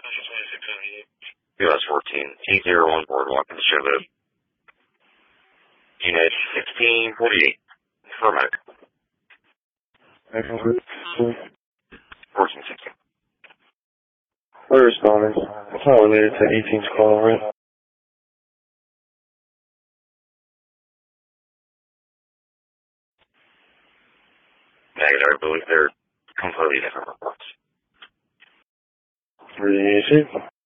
US 14, T01 Boardwalk in the Showboat. Unit 1648, affirmative. 1460. We're responding. It's not related to 18's call, right? Negative, I believe they're completely different reports. Really easy.